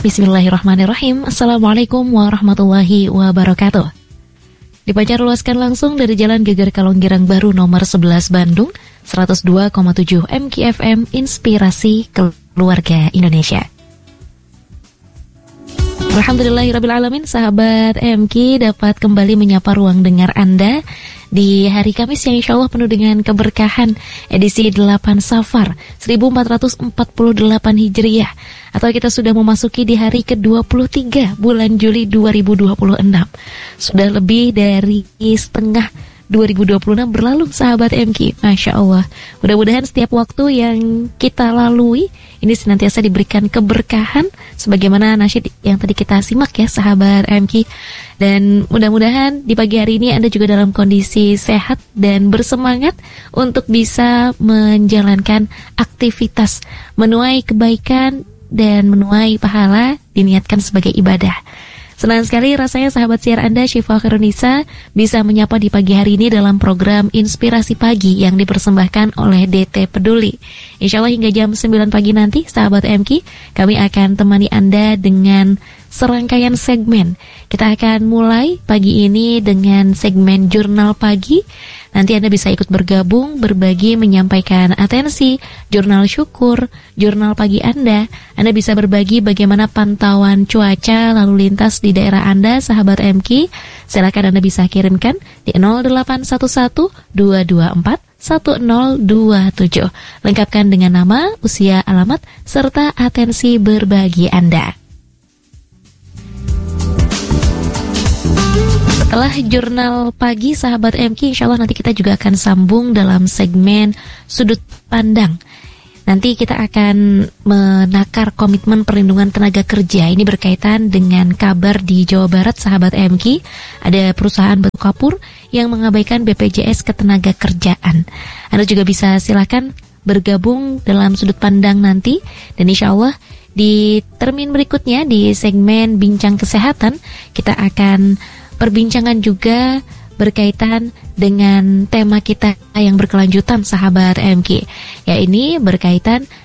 Bismillahirrahmanirrahim. Assalamualaikum warahmatullahi wabarakatuh. Dipancar luaskan langsung dari Jalan Geger Kalonggirang Baru nomor 11 Bandung, 102,7 MKFM, Inspirasi Keluarga Indonesia. Alhamdulillahirrabbilalamin, sahabat MK dapat kembali menyapa ruang dengar Anda di hari Kamis yang insya Allah penuh dengan keberkahan, edisi 8 Safar 1448 Hijriah, atau kita sudah memasuki di hari ke-23 bulan Juli 2026. Sudah lebih dari setengah 2026 berlalu, sahabat MK. Masya Allah. Mudah-mudahan setiap waktu yang kita lalui ini senantiasa diberikan keberkahan, sebagaimana nasyid yang tadi kita simak ya, sahabat MK. Dan mudah-mudahan di pagi hari ini Anda juga dalam kondisi sehat dan bersemangat untuk bisa menjalankan aktivitas, menuai kebaikan dan menuai pahala diniatkan sebagai ibadah. Senang sekali rasanya sahabat siar Anda, Syifa Khairunisa, bisa menyapa di pagi hari ini dalam program Inspirasi Pagi yang dipersembahkan oleh DT Peduli. Insya Allah hingga jam 9 pagi nanti, sahabat MK, kami akan temani Anda dengan serangkaian segmen. Kita akan mulai pagi ini dengan segmen Jurnal Pagi. Nanti Anda bisa ikut bergabung, berbagi, menyampaikan atensi, jurnal syukur, jurnal pagi Anda. Anda bisa berbagi bagaimana pantauan cuaca lalu lintas di daerah Anda, sahabat MK. Silakan Anda bisa kirimkan di 0811 224 1027. Lengkapkan dengan nama, usia, alamat, serta atensi berbagi Anda. Setelah jurnal pagi, sahabat MK, insya Allah nanti kita juga akan sambung dalam segmen Sudut Pandang. Nanti kita akan menakar komitmen perlindungan tenaga kerja. Ini berkaitan dengan kabar di Jawa Barat, sahabat MK. Ada perusahaan batu kapur yang mengabaikan BPJS Ketenagakerjaan. Anda juga bisa silakan bergabung dalam Sudut Pandang nanti. Dan insya Allah di termin berikutnya, di segmen Bincang Kesehatan, kita akan perbincangan juga berkaitan dengan tema kita yang berkelanjutan, sahabat MK. Ya, ini berkaitan